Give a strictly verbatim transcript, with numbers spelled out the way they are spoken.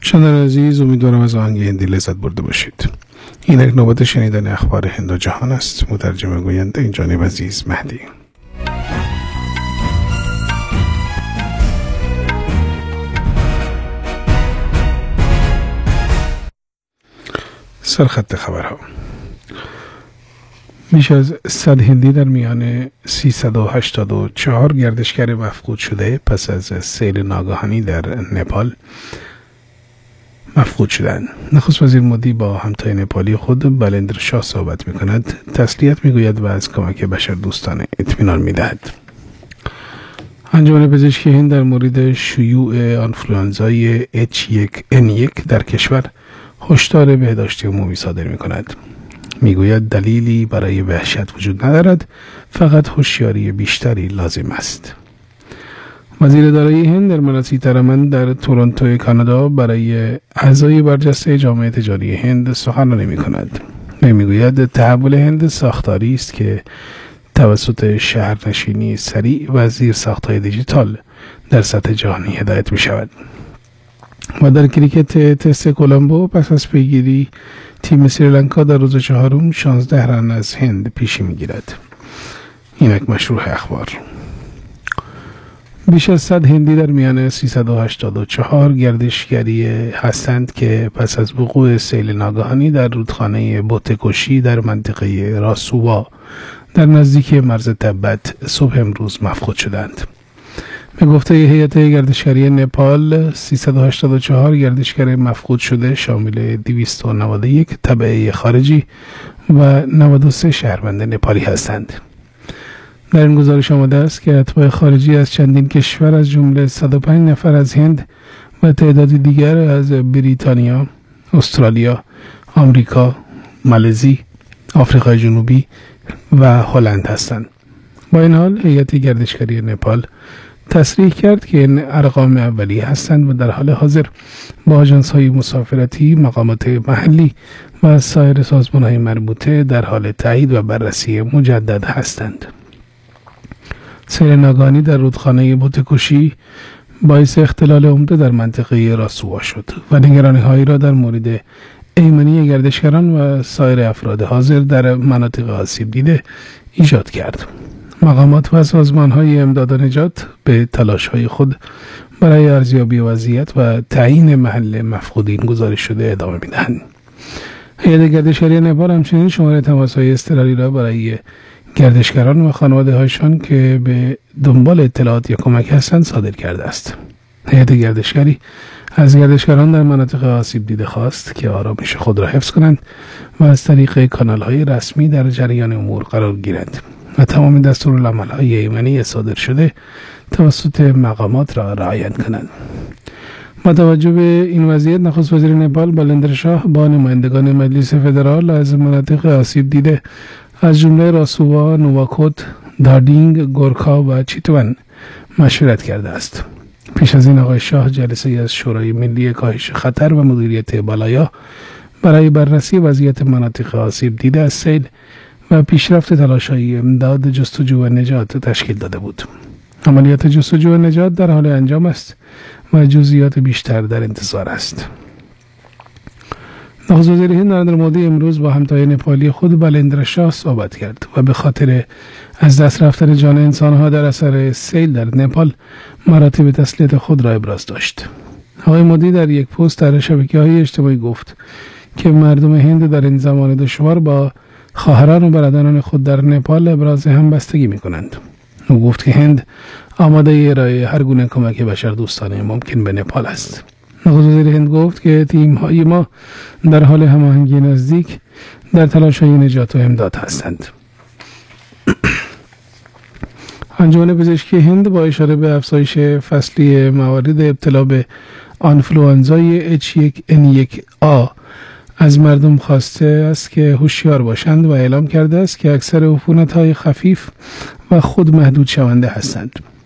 شنوندگان عزیز، امیدوارم از آهنگ هندی لذت برده باشید. این یک نوبت شنیدن اخبار هند و جهان است. مترجم گوینده این جانب عزیز مهدی. سرخط خبرها: بیش از صد هندی در میان سیصد و هشتاد و چهار گردشگر مفقود شده پس از سیل ناگهانی در نپال مفقود شدند. نخست وزیر مودی با همتای نپالی خود بلندر شاه صحبت می کند، تسلیت می گوید و از کمک بشر دوستانه اطمینان می دهد. انجمن پزشکی هند در مورد شیوع آنفلوانزای اچ یک ان یک در کشور هشدار بهداشتی عمومی صادر می کند. می گوید دلیلی برای وحشت وجود ندارد، فقط هوشیاری بیشتری لازم است. وزیر دارایی هند در سیتارامن در تورنتو کانادا برای اعضای برجسته جامعه تجاری هند سخنرانی می کند. می گوید تحول هند ساختاری است که توسط شهرنشینی سریع و زیر ساختهای دیجیتال در سطح جهانی هدایت می شود. و در کریکت تست کلمبو پس از پیگیری تیم سریلانکا در روز چهارم شانزده رن از هند پیشی می گیرد. این یک مشروع اخبار. بیش از صد هندی در میان سیصد و هشتاد و چهار گردشگری هستند که پس از وقوع سیل ناگهانی در رودخانه بوتکوشی در منطقه راسووا در نزدیکی مرز تبت صبح امروز مفقود شدند. به گفته هیئت گردشگری نپال، سیصد و هشتاد و چهار گردشگر مفقود شده شامل دویست و نود و یک تبعه خارجی و نود و سه شهروند نپالی هستند. در این گزارش آمده است که اتباع خارجی از چندین کشور از جمله صد و پنج نفر از هند و تعدادی دیگر از بریتانیا، استرالیا، آمریکا، مالزی، آفریقای جنوبی و هلند هستند. با این حال هیئت گردشگری نپال تصریح کرد که این ارقام اولیه هستند و در حال حاضر با آژانس‌های مسافرتی، مقامات محلی و سایر سازمان‌های مربوطه در حال تایید و بررسی مجدد هستند. سیل ناگهانی در رودخانه بوتکوشی باعث اختلال عمده در منطقه راسووا شد و نگرانی‌هایی را در مورد ایمنی گردشگران و سایر افراد حاضر در مناطق آسیب دیده ایجاد کرد. مقامات و سازمان‌های امداد و نجات به تلاش‌های خود برای ارزیابی وضعیت و تعیین محل مفقودین گزارش شده ادامه می‌دهند. هیئت گردشگری نپال همچنین شماره تماس‌های اضطراری را برای گردشگران و خانواده‌هایشان که به دنبال اطلاعات یا کمک هستند صادر کرده است. هیئت گردشگری از گردشگران در مناطق آسیب دیده خواست که آرامش خود را حفظ کنند و از طریق کانال‌های رسمی در جریان امور قرار گیرند و تمام دستورالعمل‌های ایمنی صادر شده توسط مقامات را رعایت کنند. با توجه به این وضعیت، نخست وزیر نپال بلندر شاه با نمایندگان مجلس فدرال از مناطق آسیب دیده از جمله راسووا، نواکوت، داردینگ، گورکا و چیتوان مشورت کرده است. پیش از این آقای شاه جلسه از شورای ملی کاهش خطر و مدیریت بالایا برای بررسی وضعیت مناطق آسیب دیده از سیل و پیشرفت تلاش‌های امداد، جستجو و نجات تشکیل داده بود. عملیات جستجو و نجات در حال انجام است و جزئیات بیشتر در انتظار است. نخست وزیر هند نریندر مودی امروز با همتای نپالی خود بلندر شاه صحبت کرد و به خاطر از دست رفتن جان انسانها در اثر سیل در نپال مراتب تسلیت خود را ابراز داشت. آقای مودی در یک پست در شبکه‌های اجتماعی گفت که مردم هند در این زمان دشوار با خواهران و برادران خود در نپال ابراز همبستگی می کنند. او گفت که هند آماده ارائه هر گونه کمک بشر دوستانه ممکن به نپال است. نخست وزیر هند گفت که تیم‌های ما در حال هماهنگی نزدیک در تلاش‌های نجات و امداد هستند. انجمن پزشکی هند با اشاره به افزایش فصلی موارد ابتلا به آنفلوانزای اچ یک ان یک آ از مردم خواسته است که هوشیار باشند و اعلام کرده است که اکثر عفونت‌های خفیف و خود محدود شونده هستند.